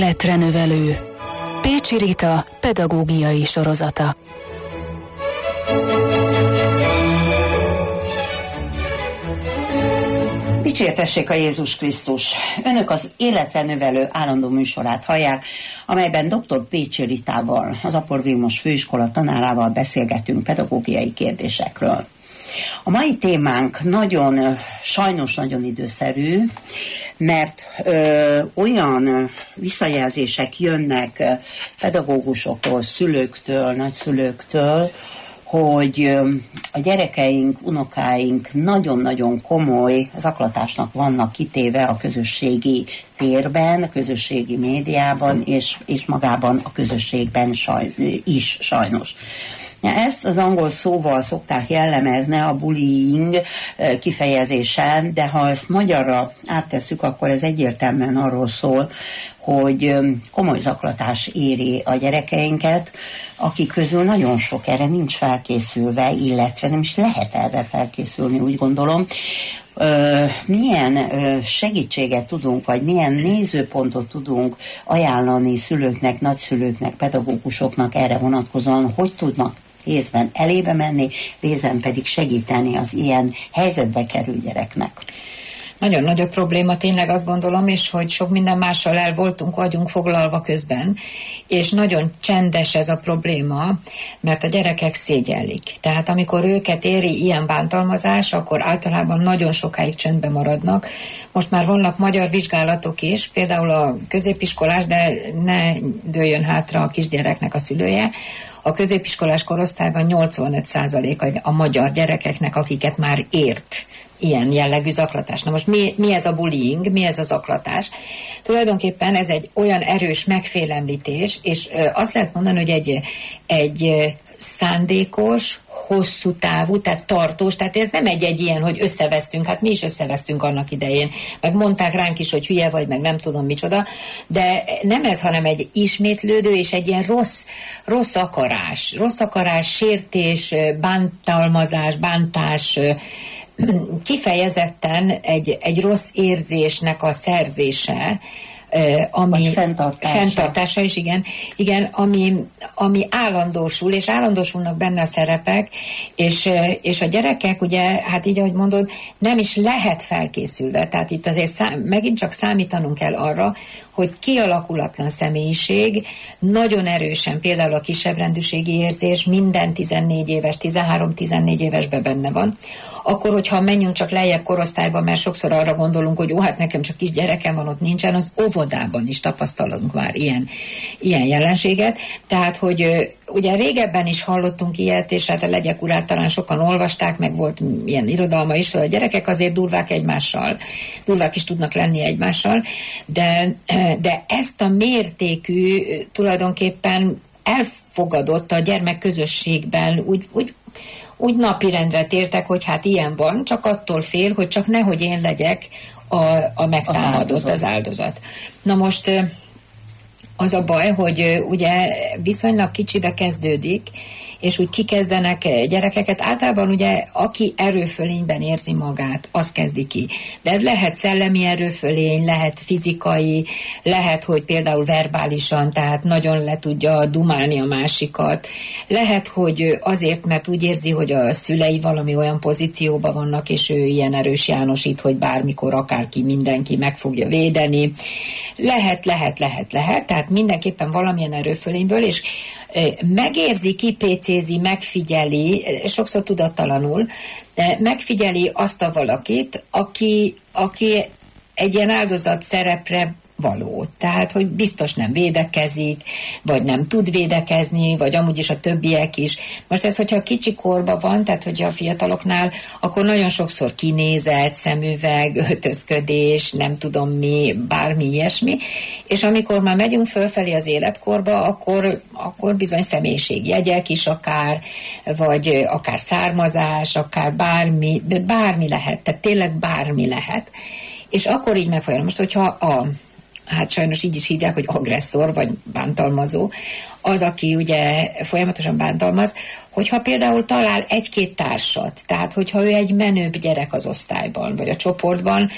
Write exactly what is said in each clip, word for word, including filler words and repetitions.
Életre növelő. Pécsi Rita pedagógiai sorozata. Dicsértessék a Jézus Krisztus! Önök az Életre növelő állandó műsorát hallják, amelyben dr. Pécsi Ritával, az Apor Vilmos Főiskola tanárával beszélgetünk pedagógiai kérdésekről. A mai témánk nagyon, sajnos nagyon időszerű, mert ö, olyan visszajelzések jönnek pedagógusoktól, szülőktől, nagyszülőktől, hogy a gyerekeink, unokáink nagyon-nagyon komoly zaklatásnak vannak kitéve a közösségi térben, a közösségi médiában, és, és magában a közösségben saj, is sajnos. Ezt az angol szóval szokták jellemezni, a bullying kifejezésen, de ha ezt magyarra áttesszük, akkor ez egyértelműen arról szól, hogy komoly zaklatás éri a gyerekeinket, akik közül nagyon sok erre nincs felkészülve, illetve nem is lehet erre felkészülni, úgy gondolom. Milyen segítséget tudunk, vagy milyen nézőpontot tudunk ajánlani szülőknek, nagyszülőknek, pedagógusoknak erre vonatkozóan, hogy tudnak részben elébe menni, részben pedig segíteni az ilyen helyzetbe kerül gyereknek. Nagyon nagy a probléma, tényleg azt gondolom, és hogy sok minden mással el voltunk, vagyunk foglalva közben, és nagyon csendes ez a probléma, mert a gyerekek szégyellik. Tehát amikor őket éri ilyen bántalmazás, akkor általában nagyon sokáig csöndben maradnak. Most már vannak magyar vizsgálatok is, például a középiskolás, de ne dőljön hátra a kisgyereknek a szülője, a középiskolás korosztályban nyolcvanöt százalék a magyar gyerekeknek, akiket már ért ilyen jellegű zaklatás. Na most mi, mi ez a bullying, mi ez a zaklatás? Tulajdonképpen ez egy olyan erős megfélemlítés, és azt lehet mondani, hogy egy, egy szándékos, hosszú távú, tehát tartós, tehát ez nem egy-egy ilyen, hogy összevesztünk, hát mi is összevesztünk annak idején, meg mondták ránk is, hogy hülye vagy, meg nem tudom micsoda, de nem ez, hanem egy ismétlődő és egy ilyen rossz, rossz akarás, rossz akarás, sértés, bántalmazás, bántás, kifejezetten egy, egy rossz érzésnek a szerzése, ami fenntartása. fenntartása is, igen, igen ami, ami állandósul, és állandósulnak benne a szerepek, és, és a gyerekek, ugye, hát így, ahogy mondod, nem is lehet felkészülve, tehát itt azért szám, megint csak számítanunk kell arra, hogy kialakulatlan személyiség, nagyon erősen például a kisebbrendűségi érzés minden tizennégy éves, tizenhárom-tizennégy évesben benne van, akkor, hogyha menjünk csak lejjebb korosztályba, mert sokszor arra gondolunk, hogy ó, hát nekem csak kis gyerekem van, ott nincsen, az óvodában is tapasztalunk már ilyen, ilyen jelenséget. Tehát, hogy ugye régebben is hallottunk ilyet, és hát a Legyek urát talán sokan olvasták, meg volt ilyen irodalma is, hogy a gyerekek azért durvák egymással, durvák is tudnak lenni egymással, de, de ezt a mértékű tulajdonképpen elfogadott a gyermekközösségben úgy, úgy úgy napirendre tértek, hogy hát ilyen van, csak attól fél, hogy csak nehogy én legyek a, a megtámadott, az áldozat. az áldozat. Na most az a baj, hogy ugye viszonylag kicsibe kezdődik, és úgy kikezdenek gyerekeket. Általában ugye, aki erőfölényben érzi magát, az kezdi ki. De ez lehet szellemi erőfölény, lehet fizikai, lehet, hogy például verbálisan, tehát nagyon le tudja dumálni a másikat. Lehet, hogy azért, mert úgy érzi, hogy a szülei valami olyan pozícióban vannak, és ő ilyen erős Jánosít, hogy bármikor akárki, mindenki meg fogja védeni. Lehet, lehet, lehet, lehet. Tehát mindenképpen valamilyen erőfölényből, és megérzi, kipécézi, megfigyeli, sokszor tudattalanul, megfigyeli azt a valakit, aki, aki egy ilyen áldozat szerepre való. Tehát, hogy biztos nem védekezik, vagy nem tud védekezni, vagy amúgy is a többiek is. Most ez, hogyha kicsi korban van, tehát hogyha a fiataloknál, akkor nagyon sokszor kinézet, szemüveg, öltözködés, nem tudom mi, bármi ilyesmi, és amikor már megyünk fölfelé az életkorba, akkor, akkor bizony személyiségjegyek is akár, vagy akár származás, akár bármi, bármi lehet, tehát tényleg bármi lehet. És akkor így megfolyam. Most, hogyha a hát sajnos így is hívják, hogy agresszor, vagy bántalmazó, az, aki ugye folyamatosan bántalmaz, hogyha például talál egy-két társat, tehát hogyha ő egy menőbb gyerek az osztályban, vagy a csoportban,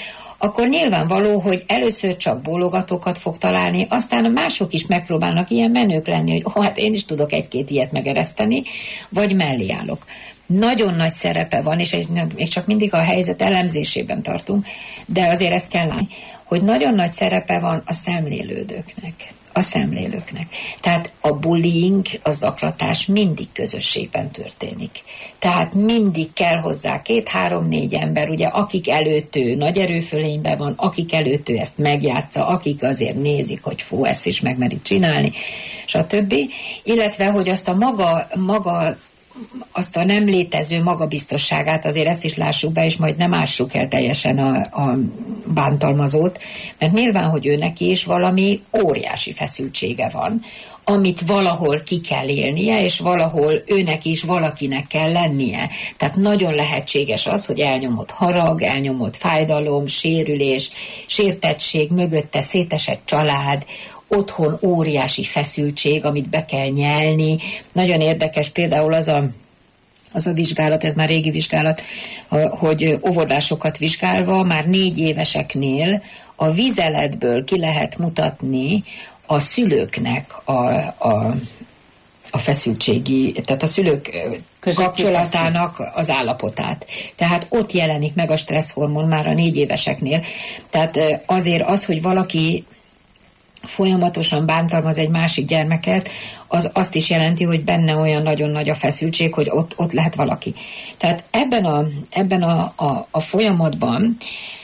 akkor nyilvánvaló, hogy először csak bólogatókat fog találni, aztán mások is megpróbálnak ilyen menők lenni, hogy oh, hát én is tudok egy-két ilyet megereszteni, vagy mellé állok. Nagyon nagy szerepe van, és még csak mindig a helyzet elemzésében tartunk, de azért ezt kell látni, hogy nagyon nagy szerepe van a szemlélődőknek. A szemlélőknek. Tehát a bullying, a zaklatás mindig közösségben történik. Tehát mindig kell hozzá két, három, négy ember, ugye, akik előtt ő nagy erőfölényben van, akik előtt ő ezt megjátsza, akik azért nézik, hogy fú, ezt is megmerik csinálni, stb. Illetve, hogy azt a maga, maga azt a nem létező magabiztosságát, azért ezt is lássuk be, és majd nem ássuk el teljesen a, a bántalmazót, mert nyilván, hogy ő neki is valami óriási feszültsége van, amit valahol ki kell élnie, és valahol őnek is valakinek kell lennie. Tehát nagyon lehetséges az, hogy elnyomott harag, elnyomott fájdalom, sérülés, sértettség, mögötte szétesett család, otthon óriási feszültség, amit be kell nyelni. Nagyon érdekes például az a, az a vizsgálat, ez már régi vizsgálat, hogy óvodásokat vizsgálva már négy éveseknél a vizeletből ki lehet mutatni a szülőknek a, a, a feszültségi, tehát a szülők kapcsolatának az állapotát. Tehát ott jelenik meg a stresszhormon már a négy éveseknél. Tehát azért az, hogy valaki folyamatosan bántalmaz egy másik gyermeket, az azt is jelenti, hogy benne olyan nagyon nagy a feszültség, hogy ott, ott lehet valaki. Tehát ebben a, ebben a, a, a folyamatban,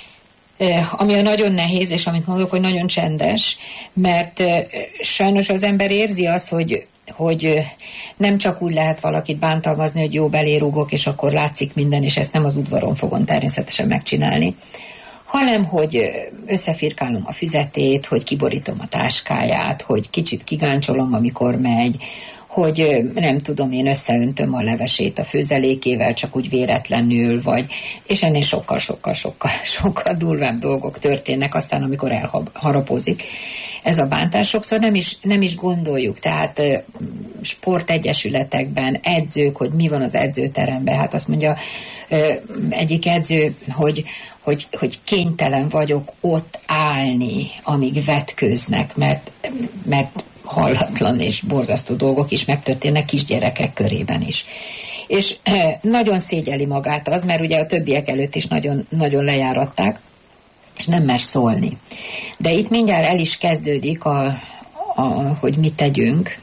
ami a nagyon nehéz, és amit mondok, hogy nagyon csendes, mert sajnos az ember érzi azt, hogy, hogy nem csak úgy lehet valakit bántalmazni, hogy jó belérúgok, és akkor látszik minden, és ezt nem az udvaron fogom természetesen megcsinálni, hanem hogy összefirkálom a füzetét, hogy kiborítom a táskáját, hogy kicsit kigáncsolom, amikor megy, hogy nem tudom, én összeöntöm a levesét a főzelékével, csak úgy véletlenül, vagy, és ennél sokkal-sokkal-sokkal sokkal durvább dolgok történnek aztán, amikor elharapozik ez a bántás. Sokszor nem is, nem is gondoljuk, tehát sportegyesületekben, edzők, hogy mi van az edzőteremben, hát azt mondja egyik edző, hogy Hogy, hogy kénytelen vagyok ott állni, amíg vetkőznek, mert, mert hallatlan és borzasztó dolgok is megtörténnek kisgyerekek körében is. És nagyon szégyeli magát az, mert ugye a többiek előtt is nagyon, nagyon lejáratták, és nem mer szólni. De itt mindjárt el is kezdődik, a, a, hogy mit tegyünk,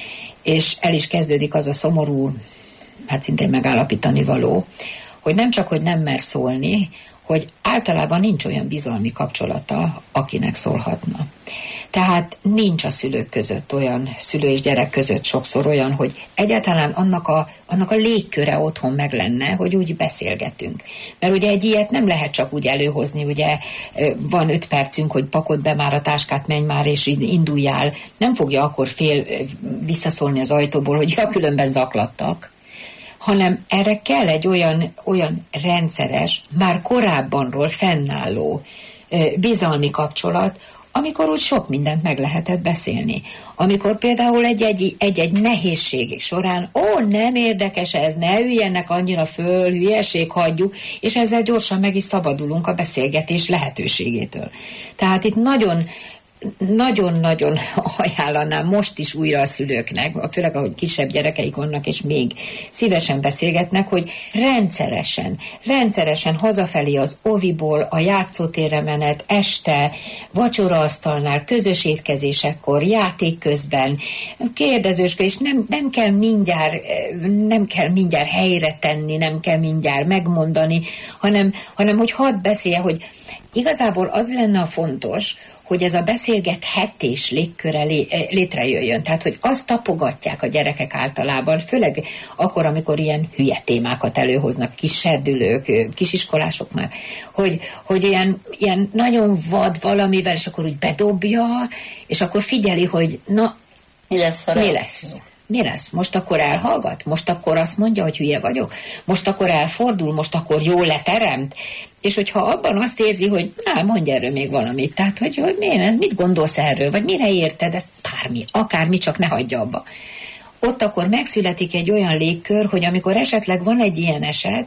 és el is kezdődik az a szomorú, hát szintén megállapítani való, hogy nem csak, hogy nem mer szólni, hogy általában nincs olyan bizalmi kapcsolata, akinek szólhatna. Tehát nincs a szülők között olyan, szülő és gyerek között sokszor olyan, hogy egyáltalán annak a, annak a légköre otthon meg lenne, hogy úgy beszélgetünk. Mert ugye egy ilyet nem lehet csak úgy előhozni, ugye van öt percünk, hogy pakold be már a táskát, menj már és induljál. Nem fogja akkor fél visszaszólni az ajtóból, hogy ja, különben zaklattak, hanem erre kell egy olyan, olyan rendszeres, már korábbanról fennálló bizalmi kapcsolat, amikor úgy sok mindent meg lehetett beszélni. Amikor például egy-egy, egy-egy nehézség során, ó, nem érdekes ez, ne üljenek annyira föl, hülyeség, hagyjuk, és ezzel gyorsan meg is szabadulunk a beszélgetés lehetőségétől. Tehát itt nagyon nagyon-nagyon ajánlanám most is újra a szülőknek, főleg ahogy kisebb gyerekeik vannak, és még szívesen beszélgetnek, hogy rendszeresen, rendszeresen hazafelé az oviból, a játszótérre menet, este, vacsoraasztalnál, közös étkezésekkor, játék közben, kérdezősködés, és nem, nem kell mindjárt, nem kell mindjárt helyre tenni, nem kell mindjárt megmondani, hanem, hanem hogy hadd beszélje, hogy igazából az lenne a fontos, hogy ez a beszélgethetés légköre lé, létrejöjjön. Tehát, hogy azt tapogatják a gyerekek általában, főleg akkor, amikor ilyen hülye témákat előhoznak, kis serdülők, kisiskolások már, hogy, hogy ilyen, ilyen nagyon vad valamivel, és akkor úgy bedobja, és akkor figyeli, hogy na, mi lesz? Mi lesz? Mi lesz? Most akkor elhallgat? Most akkor azt mondja, hogy hülye vagyok? Most akkor elfordul? Most akkor jól leteremt? És hogyha abban azt érzi, hogy na, mondj erről még valamit, tehát hogy, hogy milyen ez, mit gondolsz erről, vagy mire érted, ezt bármi, akármi, csak ne hagyja abba. Ott akkor megszületik egy olyan légkör, hogy amikor esetleg van egy ilyen eset,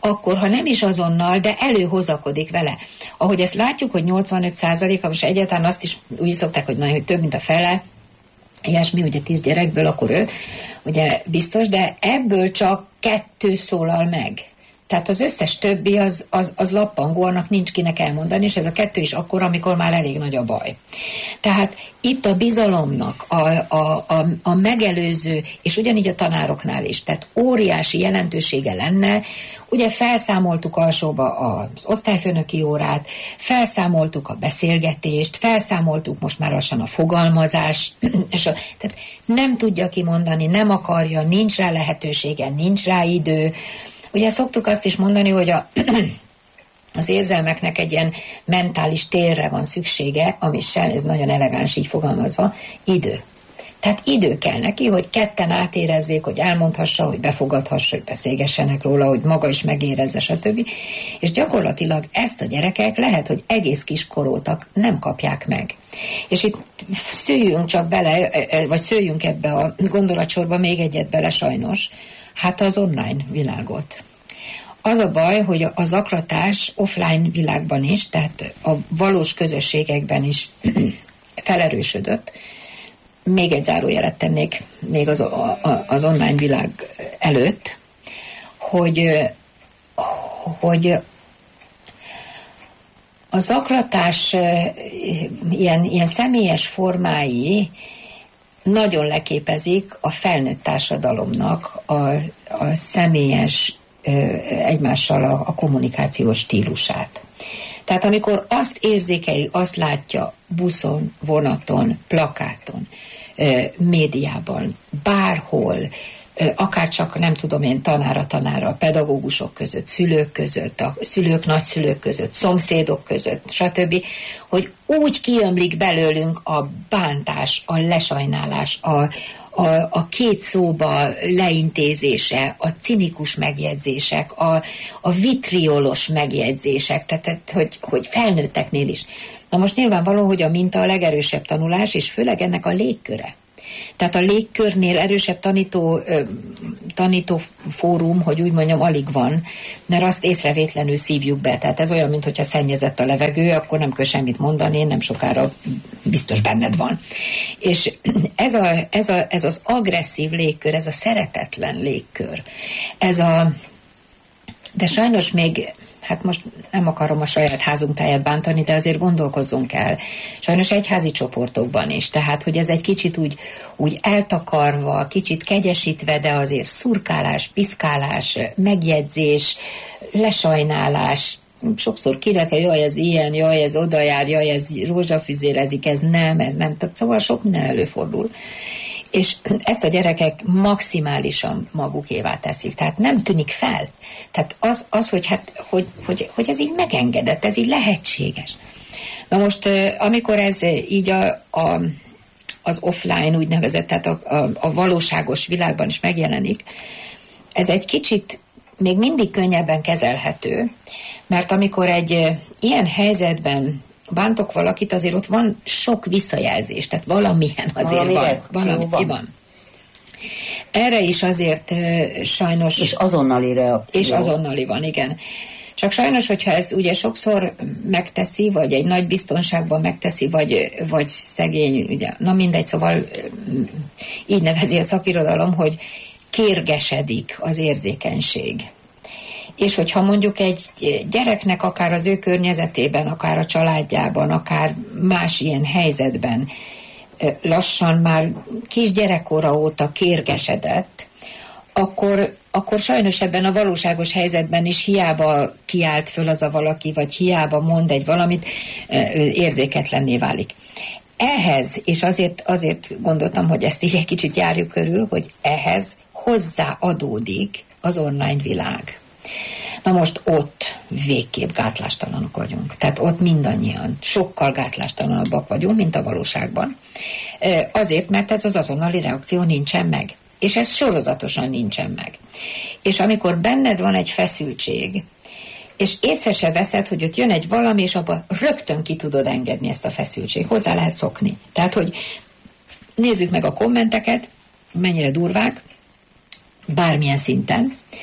akkor, ha nem is azonnal, de előhozakodik vele. Ahogy ezt látjuk, hogy nyolcvanöt százaléka, most egyáltalán azt is úgy szokták, hogy, nagyon, hogy több, mint a fele, ilyesmi, ugye tíz gyerekből, akkor öt, ugye biztos, de ebből csak kettő szólal meg. Tehát az összes többi az, az, az lappangó, annak nincs kinek elmondani, és ez a kettő is akkor, amikor már elég nagy a baj. Tehát itt a bizalomnak, a, a, a, a megelőző, és ugyanígy a tanároknál is, tehát óriási jelentősége lenne. Ugye felszámoltuk alsóba az osztályfőnöki órát, felszámoltuk a beszélgetést, felszámoltuk most már lassan a fogalmazás, és a, tehát nem tudja kimondani, nem akarja, nincs rá lehetősége, nincs rá idő. Ugye szoktuk azt is mondani, hogy a, az érzelmeknek egy ilyen mentális térre van szüksége, ami sem, ez nagyon elegáns így fogalmazva, idő. Tehát idő kell neki, hogy ketten átérezzék, hogy elmondhassa, hogy befogadhassa, hogy beszélgessenek róla, hogy maga is megérezze, stb. És gyakorlatilag ezt a gyerekek lehet, hogy egész kiskorúak nem kapják meg. És itt szüljünk csak bele, vagy szüljünk ebbe a gondolatsorba még egyet bele sajnos, hát az online világot. Az a baj, hogy a zaklatás offline világban is, tehát a valós közösségekben is felerősödött. Még egy zárójelet tennék még az, a, az online világ előtt, hogy, hogy a zaklatás ilyen, ilyen személyes formái nagyon leképezik a felnőtt társadalomnak a, a személyes egymással a, a kommunikációs stílusát. Tehát amikor azt érzékeli, azt látja buszon, vonaton, plakáton, médiában, bárhol, akár csak nem tudom én tanára, tanára, pedagógusok között, szülők között, a szülők, nagyszülők között, szomszédok között, stb., hogy úgy kiömlik belőlünk a bántás, a lesajnálás, a, a, a két szóba leintézése, a cinikus megjegyzések, a, a vitriolos megjegyzések, tehát, tehát hogy, hogy felnőtteknél is. Na most nyilvánvaló, hogy a minta a legerősebb tanulás, és főleg ennek a légköre. Tehát a légkörnél erősebb tanító, tanító fórum, hogy úgy mondjam, alig van, mert azt észrevétlenül szívjuk be. Tehát ez olyan, mintha szennyezett a levegő, akkor nem kell semmit mondani, nem sokára biztos benned van. És ez, a, ez, a, ez az agresszív légkör, ez a szeretetlen légkör, ez a... De sajnos még... Hát most nem akarom a saját házunk táját bántani, de azért gondolkozzunk el. Sajnos egyházi csoportokban is. Tehát, hogy ez egy kicsit úgy, úgy eltakarva, kicsit kegyesítve, de azért szurkálás, piszkálás, megjegyzés, lesajnálás, sokszor kireke, jaj, ez ilyen, jaj, ez oda jár, jaj, ez rózsafüzérezik, ez nem, ez nem. Tehát szóval sok minden előfordul. És ezt a gyerekek maximálisan magukévá teszik. Tehát nem tűnik fel. Tehát az, az hogy, hát, hogy, hogy, hogy ez így megengedett, ez így lehetséges. Na most, amikor ez így a, a, az offline úgynevezett, tehát a, a, a valóságos világban is megjelenik, ez egy kicsit még mindig könnyebben kezelhető, mert amikor egy ilyen helyzetben bántok valakit, azért ott van sok visszajelzés, tehát valamilyen azért valami van. Valami van. van. Erre is azért uh, sajnos... És azonnali reakció. És azonnali van, igen. Csak sajnos, hogyha ez ugye sokszor megteszi, vagy egy nagy biztonságban megteszi, vagy, vagy szegény, ugye, na mindegy, szóval így nevezi a szakirodalom, hogy kérgesedik az érzékenység. És hogyha mondjuk egy gyereknek akár az ő környezetében, akár a családjában, akár más ilyen helyzetben lassan már kisgyerekkora óta kérgesedett, akkor, akkor sajnos ebben a valóságos helyzetben is hiába kiált föl az a valaki, vagy hiába mond egy valamit, érzéketlenné válik. Ehhez, és azért, azért gondoltam, hogy ezt így egy kicsit járjuk körül, hogy ehhez hozzáadódik az online világ. Na most ott végképp gátlástalanok vagyunk. Tehát ott mindannyian sokkal gátlástalanabbak vagyunk, mint a valóságban. Azért, mert ez az azonnali reakció nincsen meg. És ez sorozatosan nincsen meg. És amikor benned van egy feszültség, és észre se veszed, hogy ott jön egy valami, és abban rögtön ki tudod engedni ezt a feszültség. Hozzá lehet szokni. Tehát, hogy nézzük meg a kommenteket, mennyire durvák, bármilyen szinten,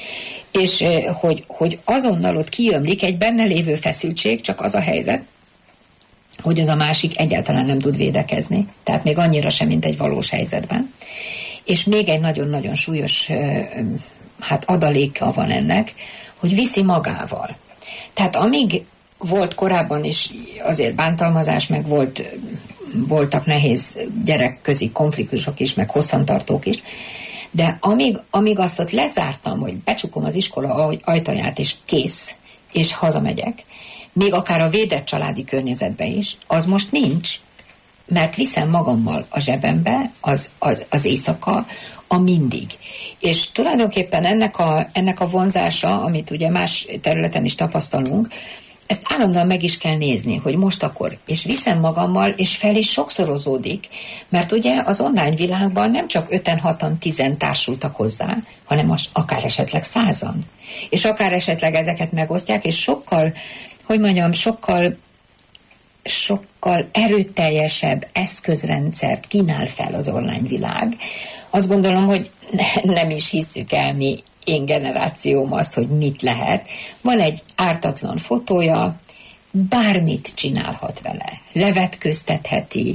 és hogy, hogy azonnal ott kiömlik egy benne lévő feszültség, csak az a helyzet, hogy az a másik egyáltalán nem tud védekezni, tehát még annyira sem, mint egy valós helyzetben. És még egy nagyon-nagyon súlyos hát adaléka van ennek, hogy viszi magával. Tehát amíg volt korábban is azért bántalmazás, meg volt, voltak nehéz gyerekközi konfliktusok is, meg hosszantartók is, de amíg, amíg azt ott lezártam, hogy becsukom az iskola ajtaját, és kész, és hazamegyek, még akár a védett családi környezetben is, az most nincs, mert viszem magammal a zsebembe az, az, az éjszaka, a mindig. És tulajdonképpen ennek a, ennek a vonzása, amit ugye más területen is tapasztalunk, ezt állandóan meg is kell nézni, hogy most akkor, és viszem magammal, és fel is sokszorozódik, mert ugye az online világban nem csak öten, hatan, tizen társultak hozzá, hanem most akár esetleg százan. És akár esetleg ezeket megosztják, és sokkal, hogy mondjam, sokkal sokkal erőteljesebb eszközrendszert kínál fel az online világ. Azt gondolom, hogy ne, nem is hisszük el mi, én generációm azt, hogy mit lehet. Van egy ártatlan fotója, bármit csinálhat vele. Levetköztetheti,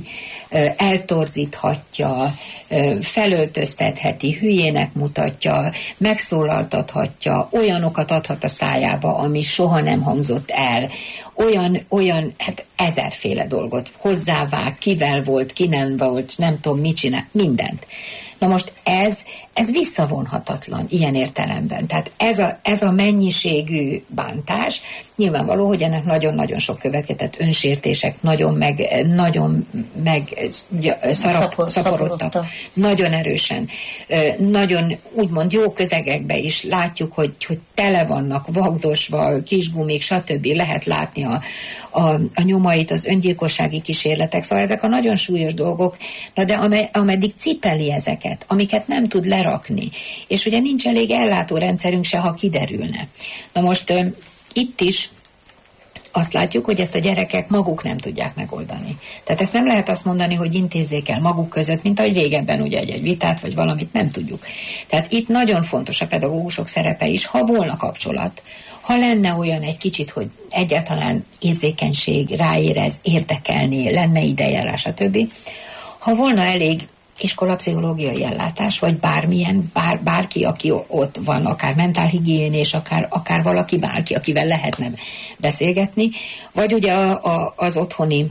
eltorzíthatja, felöltöztetheti, hülyének mutatja, megszólaltathatja, olyanokat adhat a szájába, ami soha nem hangzott el. Olyan, olyan, hát ezerféle dolgot hozzávág, kivel volt, ki nem volt, nem tudom, mit csinál, mindent. Na most ez, ez visszavonhatatlan ilyen értelemben. Tehát ez a, ez a mennyiségű bántás, nyilvánvaló, hogy ennek nagyon-nagyon sok következett önsértések, nagyon meg, nagyon meg szarap, Szapor, szaporodtak, nagyon erősen, nagyon úgymond jó közegekben is látjuk, hogy, hogy tele vannak vagdosva, kisgumik, stb. Lehet látni a, a, a nyomait, az öngyilkossági kísérletek, szóval ezek a nagyon súlyos dolgok, na de ameddig cipeli ezeket, amiket nem tud lerakni, és ugye nincs elég ellátórendszerünk se, ha kiderülne. Na most itt is azt látjuk, hogy ezt a gyerekek maguk nem tudják megoldani. Tehát ezt nem lehet azt mondani, hogy intézzék el maguk között, mint ahogy régebben ugye egy, egy vitát, vagy valamit, nem tudjuk. Tehát itt nagyon fontos a pedagógusok szerepe is, ha volna kapcsolat, ha lenne olyan egy kicsit, hogy egyáltalán érzékenység, ráérez, érdekelné, lenne idejárás, stb. Ha volna elég iskolapszichológiai ellátás, vagy bármilyen, bár, bárki, aki ott van, akár mentálhigiénés, akár, akár valaki, bárki, akivel lehetne beszélgetni, vagy ugye a, a, az otthoni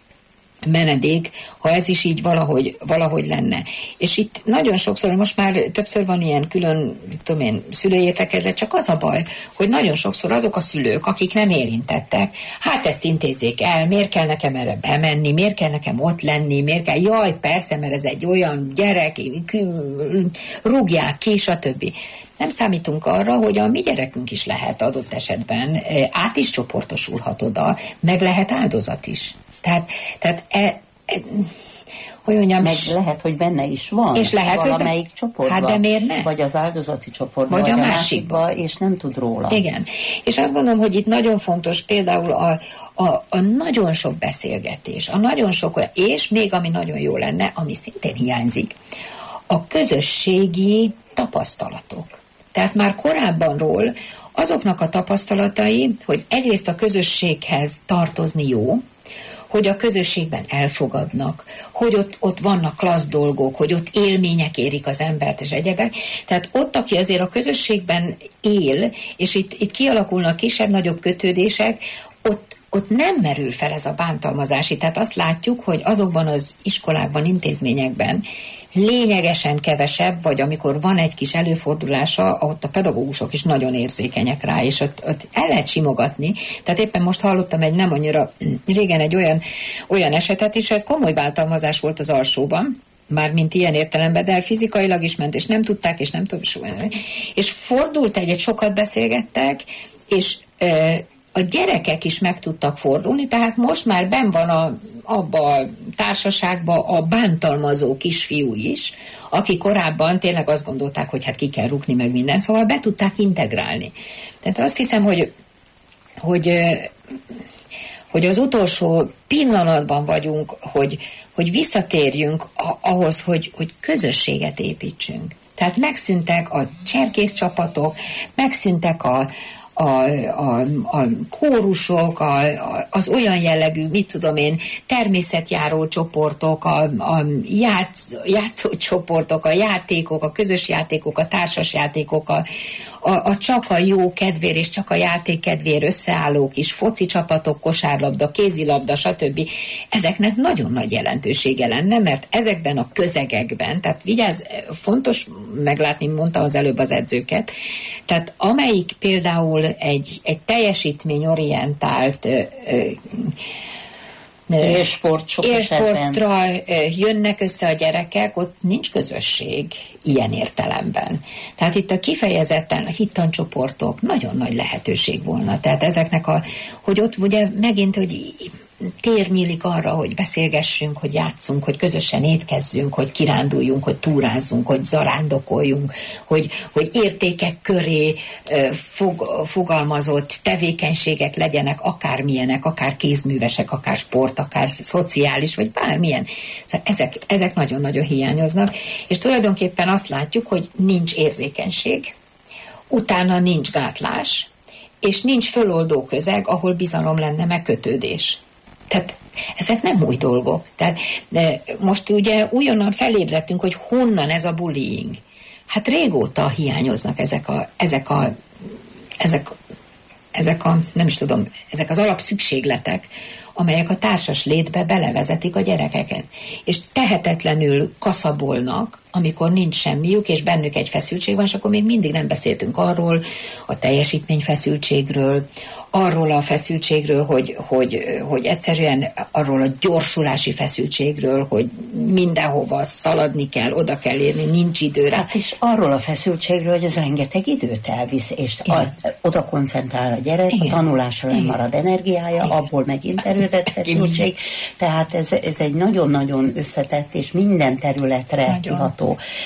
menedék, ha ez is így valahogy, valahogy lenne. És itt nagyon sokszor, most már többször van ilyen külön, tudom én, szülői értekezlet, csak az a baj, hogy nagyon sokszor azok a szülők, akik nem érintettek, hát ezt intézzék el, miért kell nekem erre bemenni, miért kell nekem ott lenni, miért kell, jaj, persze, mert ez egy olyan gyerek, rúgják ki, stb. Nem számítunk arra, hogy a mi gyerekünk is lehet adott esetben, át is csoportosulhat oda, meg lehet áldozat is. Tehát, tehát e, e, hogy mondjam, meg lehet, hogy benne is van. És lehet, valamelyik hogy csoportban. Hát de miért ne? Vagy az áldozati csoportban, vagy, vagy a, a másikba. másikba, és nem tud róla. Igen. És azt gondolom, hogy itt nagyon fontos például a, a, a nagyon sok beszélgetés, a nagyon sok olyan, és még ami nagyon jó lenne, ami szintén hiányzik, a közösségi tapasztalatok. Tehát már korábbanról azoknak a tapasztalatai, hogy egyrészt a közösséghez tartozni jó, hogy a közösségben elfogadnak, hogy ott, ott vannak klassz dolgok, hogy ott élmények érik az embert és egyebek. Tehát ott, aki azért a közösségben él, és itt, itt kialakulnak kisebb-nagyobb kötődések, ott, ott nem merül fel ez a bántalmazási. Tehát azt látjuk, hogy azokban az iskolákban, intézményekben lényegesen kevesebb, vagy amikor van egy kis előfordulása, ott a pedagógusok is nagyon érzékenyek rá, és ott, ott el lehet simogatni. Tehát éppen most hallottam egy nem annyira régen egy olyan, olyan esetet is, hogy komoly bántalmazás volt az alsóban, mármint ilyen értelemben, de fizikailag is ment, és nem tudták, és nem tudom, és fordult egy, egy sokat beszélgettek, és a gyerekek is meg tudtak fordulni, tehát most már benn van a, abba a társaságban a bántalmazó kisfiú is, aki korábban tényleg azt gondolták, hogy hát ki kell rúgni meg minden, szóval be tudták integrálni. Tehát azt hiszem, hogy, hogy, hogy az utolsó pillanatban vagyunk, hogy, hogy visszatérjünk ahhoz, hogy, hogy közösséget építsünk. Tehát megszűntek a cserkészcsapatok, megszűntek a A, a, a kórusok, a, a, az olyan jellegű, mit tudom én, természetjáró csoportok, a, a játsz, játszócsoportok, a játékok, a közös játékok, a társas játékok, a, a, a csak a jó kedvér és csak a játék kedvér összeálló kis foci csapatok, kosárlabda, kézilabda, stb. Ezeknek nagyon nagy jelentősége lenne, mert ezekben a közegekben, tehát vigyázz, fontos meglátni, mondta az előbb az edzőket, tehát amelyik például egy, egy teljesítményorientált ö, ö, élsport, élsportra jönnek össze a gyerekek, ott nincs közösség ilyen értelemben. Tehát itt a kifejezetten a hittancsoportok nagyon nagy lehetőség volna. Tehát ezeknek a, hogy ott ugye megint, hogy tér nyílik arra, hogy beszélgessünk, hogy játszunk, hogy közösen étkezzünk, hogy kiránduljunk, hogy túrázzunk, hogy zarándokoljunk, hogy, hogy értékek köré fog, fogalmazott tevékenységek legyenek, akármilyenek, akár kézművesek, akár sport, akár szociális, vagy bármilyen. Szóval ezek, ezek nagyon-nagyon hiányoznak, és tulajdonképpen azt látjuk, hogy nincs érzékenység, utána nincs gátlás, és nincs föloldó közeg, ahol bizalom lenne, meg kötődés. Tehát ezek nem új dolgok. Tehát de most ugye újonnan felébredtünk, hogy honnan ez a bullying. Hát régóta hiányoznak ezek a, ezek a, ezek, ezek a, nem is tudom, ezek az alapszükségletek, amelyek a társas létbe belevezetik a gyerekeket. És tehetetlenül kaszabolnak, amikor nincs semmiük, és bennük egy feszültség van, és akkor még mindig nem beszéltünk arról, a teljesítményfeszültségről, arról a feszültségről, hogy, hogy, hogy egyszerűen arról a gyorsulási feszültségről, hogy mindenhova szaladni kell, oda kell érni, nincs időre. Hát és arról a feszültségről, hogy ez rengeteg időt elvisz, és a, oda koncentrál a gyerek, igen, a tanulásra nem marad energiája, igen, abból megint erődet feszültség, tehát ez, ez egy nagyon-nagyon összetett és minden területre kiható.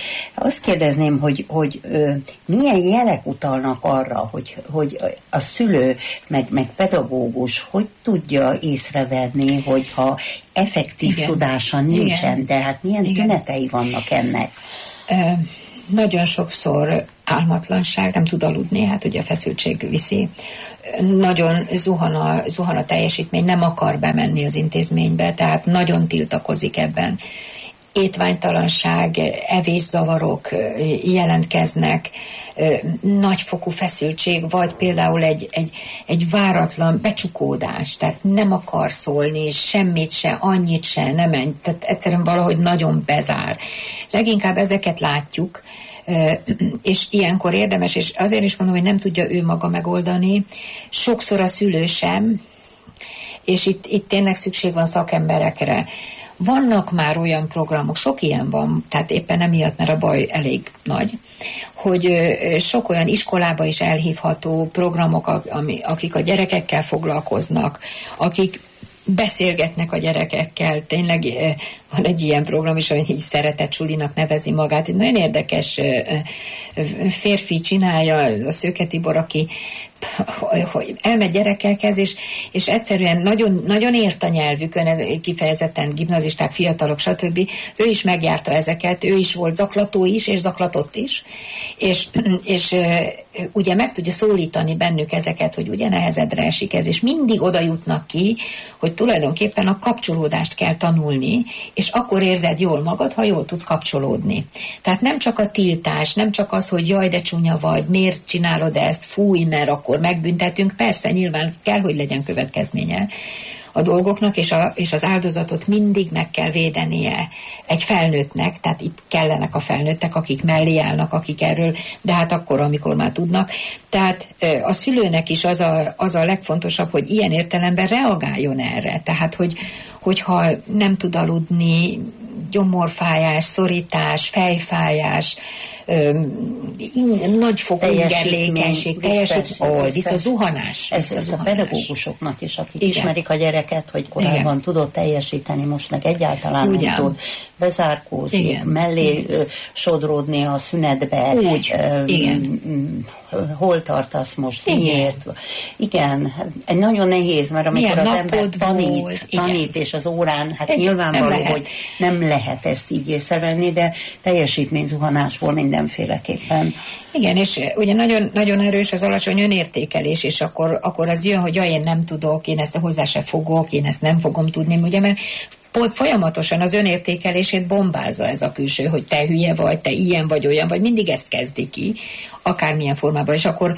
Azt kérdezném, hogy, hogy ö, milyen jelek utalnak arra, hogy, hogy a szülő, meg, meg pedagógus hogy tudja észrevenni, hogyha effektív igen, tudása nincsen, igen, de hát milyen igen, tünetei vannak ennek? Ö, nagyon sokszor álmatlanság, nem tud aludni, hát ugye a feszültség viszi. Nagyon zuhan a, zuhan a teljesítmény, nem akar bemenni az intézménybe, tehát nagyon tiltakozik ebben. Étványtalanság, evészavarok jelentkeznek, nagyfokú feszültség, vagy például egy, egy, egy váratlan becsukódás, tehát nem akar szólni, semmit se, annyit se, nem menj, tehát egyszerűen valahogy nagyon bezár. Leginkább ezeket látjuk, és ilyenkor érdemes, és azért is mondom, hogy nem tudja ő maga megoldani, sokszor a szülő sem, és itt, itt tényleg szükség van szakemberekre. Vannak már olyan programok, sok ilyen van, tehát éppen emiatt, mert a baj elég nagy, hogy sok olyan iskolába is elhívható programok, akik a gyerekekkel foglalkoznak, akik beszélgetnek a gyerekekkel. Tényleg van egy ilyen program is, amit így szeretett sulinak nevezi magát. Egy nagyon érdekes férfi csinálja, a Szőke Tibor, aki hogy elmegy gyerekekhez, és, és egyszerűen nagyon, nagyon ért a nyelvükön, ez kifejezetten gimnazisták, fiatalok, stb. Ő is megjárta ezeket, ő is volt zaklató is, és zaklatott is, és, és ugye meg tudja szólítani bennük ezeket, hogy ugye nehezedre esik ez, és mindig oda jutnak ki, hogy tulajdonképpen a kapcsolódást kell tanulni, és akkor érzed jól magad, ha jól tudsz kapcsolódni. Tehát nem csak a tiltás, nem csak az, hogy jaj, de csúnya vagy, miért csinálod ezt, fúj, mert akkor megbüntetünk, persze nyilván kell, hogy legyen következménye a dolgoknak, és, a, és az áldozatot mindig meg kell védenie egy felnőttnek, tehát itt kellenek a felnőttek, akik mellé állnak, akik erről, de hát akkor, amikor már tudnak. Tehát a szülőnek is az a, az a legfontosabb, hogy ilyen értelemben reagáljon erre. Tehát, hogy, hogyha nem tud aludni, gyomorfájás, szorítás, fejfájás, nagyfokú ingerlékenység, teljesítmény, visszazuhanás. Ez, ez a pedagógusoknak is, akik igen, ismerik a gyereket, hogy korábban igen, tudott teljesíteni, most meg egyáltalán ugyan, nem tud, bezárkózik, igen, mellé igen, sodródni a szünetbe. Úgy, um, igen. Hol tartasz most, igen, miért? Igen, egy nagyon nehéz, mert amikor milyen az ember tanít, tanít és az órán, hát igen, nyilvánvaló, hogy nem lehet ezt így észrevenni, de teljesítményzuhanásból mindenféleképpen. Igen, és ugye nagyon, nagyon erős az alacsony önértékelés, és akkor, akkor az jön, hogy jaj, én nem tudok, én ezt hozzá se fogok, én ezt nem fogom tudni, ugye, mert folyamatosan az önértékelését bombázza ez a külső, hogy te hülye vagy, te ilyen vagy, olyan vagy, mindig ezt kezdi ki, akármilyen formában, és akkor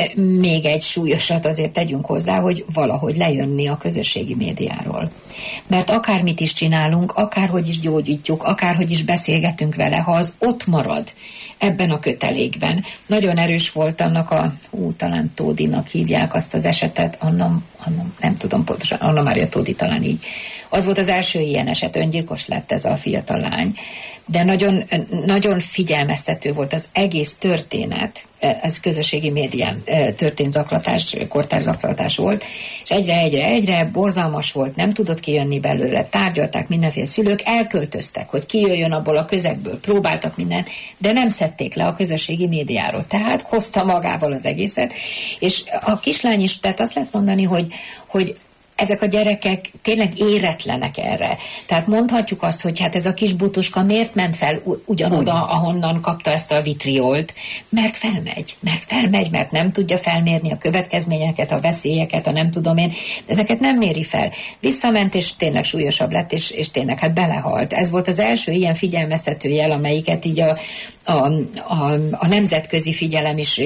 még egy súlyosat azért tegyünk hozzá, hogy valahogy lejönni a közösségi médiáról. Mert akármit is csinálunk, akárhogy is gyógyítjuk, akárhogy is beszélgetünk vele, ha az ott marad ebben a kötelékben. Nagyon erős volt annak a, ú, talán Tódinak hívják azt az esetet, Anna, Anna, nem tudom pontosan, Anna Mária Tódi talán így. Az volt az első ilyen eset, öngyilkos lett ez a fiatal lány. De nagyon, nagyon figyelmeztető volt az egész történet, ez közösségi médián történt zaklatás, kortárzaklatás volt, és egyre, egyre, egyre borzalmas volt, nem tudott kijönni belőle, tárgyalták mindenféle szülők, elköltöztek, hogy kijöjjön abból a közegből, próbáltak mindent, de nem szedték le a közösségi médiáról, tehát hozta magával az egészet, és a kislány is, tehát azt lehet mondani, hogy, hogy ezek a gyerekek tényleg éretlenek erre. Tehát mondhatjuk azt, hogy hát ez a kis butuska miért ment fel ugyanoda, ahonnan kapta ezt a vitriolt? Mert felmegy. Mert felmegy, mert nem tudja felmérni a következményeket, a veszélyeket, a nem tudom én. Ezeket nem méri fel. Visszament, és tényleg súlyosabb lett, és, és tényleg hát belehalt. Ez volt az első ilyen figyelmeztető jel, amelyiket így a, a, a, a nemzetközi figyelem is,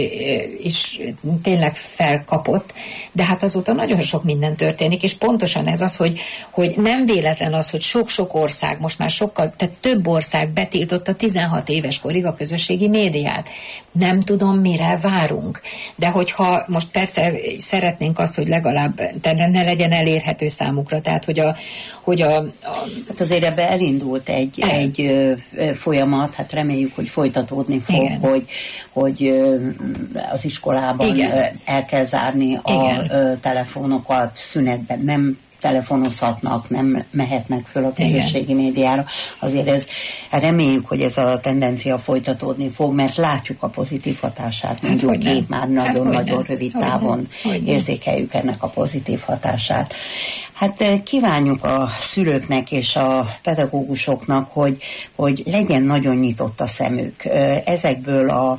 is tényleg felkapott. De hát azóta nagyon sok minden történik, és pontosan ez az, hogy, hogy nem véletlen az, hogy sok-sok ország, most már sokkal, tehát több ország betiltotta tizenhat éves korig a közösségi médiát. Nem tudom, mire várunk. De hogyha most persze szeretnénk azt, hogy legalább ne legyen elérhető számukra, tehát hogy a... Hogy a, a hát azért ebbe elindult egy, el. egy ö, ö, folyamat, hát reméljük, hogy folytatódni fog, hogy, hogy ö, az iskolában ö, el kell zárni a ö, telefonokat, szünetben nem telefonozhatnak, nem mehetnek föl a közösségi médiára. Azért ez, reméljük, hogy ez a tendencia folytatódni fog, mert látjuk a pozitív hatását, mondjuk hát, két már nagyon-nagyon hát, rövid hogy távon hogy érzékeljük ennek a pozitív hatását. Hát kívánjuk a szülőknek és a pedagógusoknak, hogy, hogy legyen nagyon nyitott a szemük. Ezekből a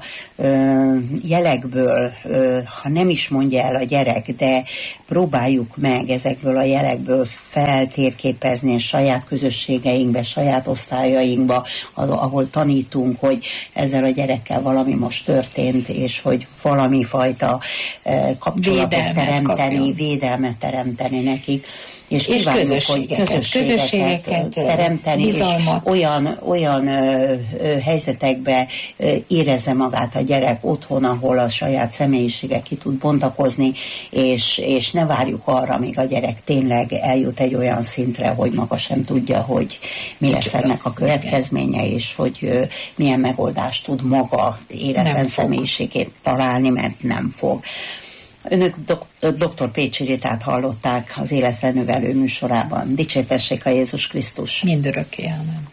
jelekből, ha nem is mondja el a gyerek, de próbáljuk meg ezekből a jelekből feltérképezni és saját közösségeinkbe, saját osztályainkba, ahol tanítunk, hogy ezzel a gyerekkel valami most történt, és hogy valami fajta kapcsolatot védelmet teremteni, kapjon. védelmet teremteni nekik. És, és közösségeket, közösségeket, közösségeket teremteni, bizalmat. És olyan, olyan ö, ö, helyzetekbe ö, érezze magát a gyerek otthon, ahol a saját személyisége ki tud bontakozni, és, és ne várjuk arra, míg a gyerek tényleg eljut egy olyan szintre, hogy maga sem tudja, hogy mi lesz ennek a következménye, és hogy ö, milyen megoldást tud maga éretlen személyiségét találni, mert nem fog. Önök dok- doktor Pécsi Ritát hallották az Életre Növelő műsorában. Dicsértessék a Jézus Krisztus! Mindörökké, amen.